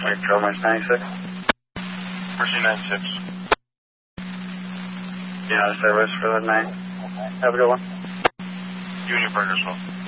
Wait, Trailmarks 96. Mercy 96. Yeah, service for the night. Have a good one. You and your partner as well.